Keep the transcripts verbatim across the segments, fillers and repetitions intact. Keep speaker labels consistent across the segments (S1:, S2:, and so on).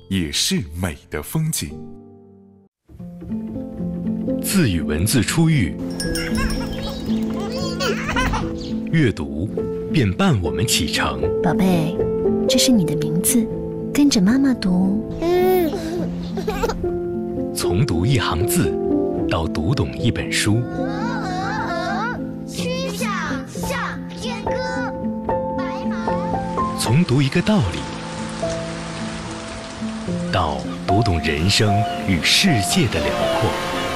S1: 也是美的风景。
S2: 字与文字初遇，阅读便伴我们启程。
S3: 宝贝，这是你的名字，跟着妈妈读。
S2: 从读一行字，到读懂一本书。
S4: 曲项向天歌，白马。
S2: 从读一个道理，到读懂人生与世界的辽阔。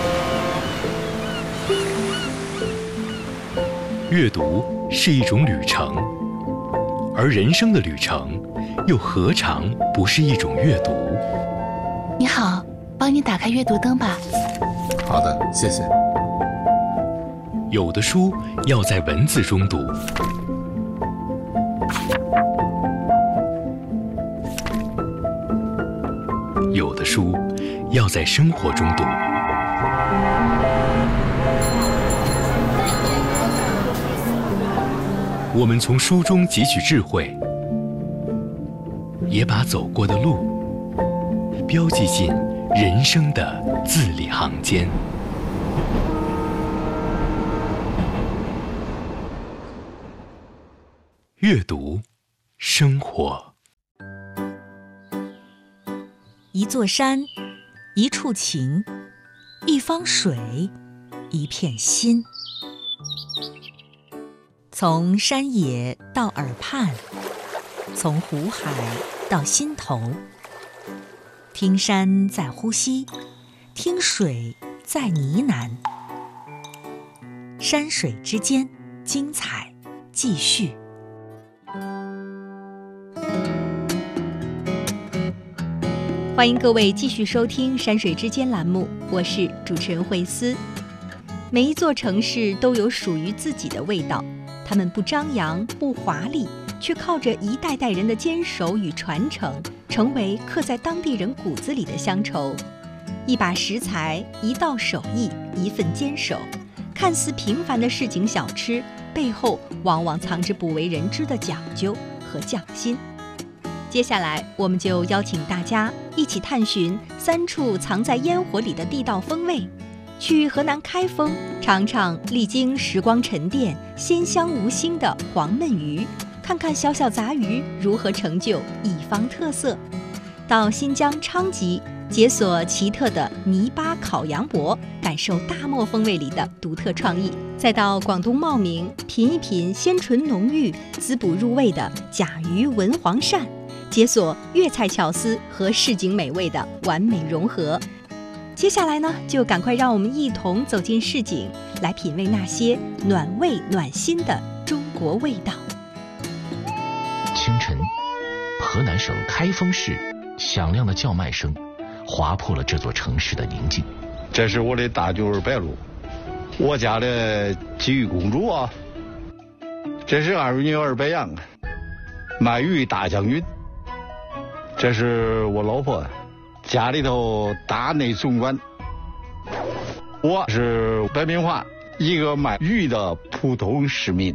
S2: 阅读是一种旅程，而人生的旅程又何尝不是一种阅读？
S3: 你好，帮你打开阅读灯吧。
S1: 好的，谢谢。
S2: 有的书要在文字中读，有的书要在生活中读。我们从书中汲取智慧，也把走过的路标记进人生的字里行间。阅读，生活。
S5: 一座山，一处情，一方水，一片心。从山野到耳畔，从湖海到心头。听山在呼吸，听水在呢喃。山水之间，精彩继续。欢迎各位继续收听《山水之间》栏目，我是主持人慧思。每一座城市都有属于自己的味道，它们不张扬不华丽，却靠着一代代人的坚守与传承，成为刻在当地人骨子里的乡愁。一把食材，一道手艺，一份坚守，看似平凡的市井小吃，背后往往藏着不为人知的讲究和匠心。接下来，我们就邀请大家一起探寻三处藏在烟火里的地道风味，去河南开封尝尝历经时光沉淀、鲜香无腥的黄焖鱼，看看小小杂鱼如何成就一方特色；到新疆昌吉解锁奇特的泥巴烤羊脖，感受大漠风味里的独特创意；再到广东茂名品一品鲜醇浓郁、滋补入味的甲鱼文黄鳝，解锁粤菜巧思和市井美味的完美融合。接下来呢，就赶快让我们一同走进市井，来品味那些暖胃暖心的中国味道。
S6: 清晨，河南省开封市响亮的叫卖声划破了这座城市的宁静。
S7: 这是我的大女儿白露，我家的鲫鱼公主啊。这是二女儿白杨，卖鱼大将军。这是我老婆，家里头大内总管。我是白明华，一个卖鱼的普通市民。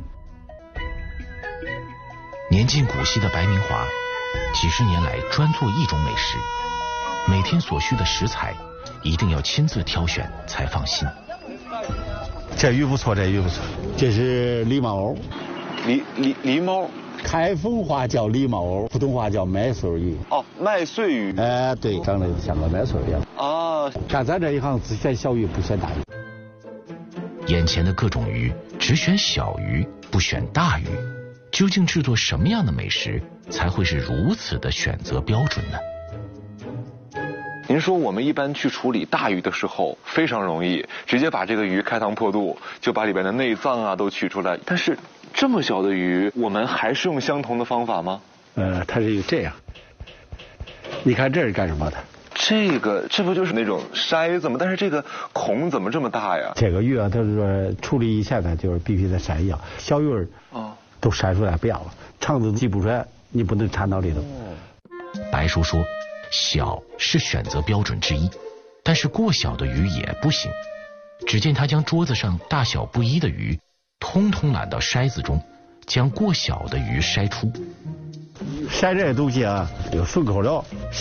S6: 年近古稀的白明华，几十年来专做一种美食，每天所需的食材一定要亲自挑选才放心。
S7: 这鱼不错，这鱼不错。这是狸猫藕，
S8: 狸狸狸猫。
S7: 开封话叫狸猫藕，普通话叫麦穗鱼。
S8: 哦，麦穗鱼。
S7: 哎、呃，对，长得像个麦穗一样。
S8: 啊，
S7: 干咱这一行只选小鱼，不选大鱼。
S6: 眼前的各种鱼，只选小鱼，不选大鱼。究竟制作什么样的美食才会是如此的选择标准呢？
S8: 您说我们一般去处理大鱼的时候非常容易，直接把这个鱼开膛破肚，就把里边的内脏啊都取出来。但是这么小的鱼，我们还是用相同的方法吗？
S7: 呃，它是这样。你看这是干什么的？
S8: 这个这不就是那种筛子吗？但是这个孔怎么这么大呀？
S7: 这个鱼啊，它是说处理以前呢，就是必须得筛药，小鱼儿
S8: 哦
S7: 都筛出来不要了，肠子挤不出来，你不能掺到里头。
S6: 白叔说，小是选择标准之一，但是过小的鱼也不行。只见他将桌子上大小不一的鱼通通揽到筛子中，将过小的鱼筛出。
S7: 筛这东西啊，有顺口溜，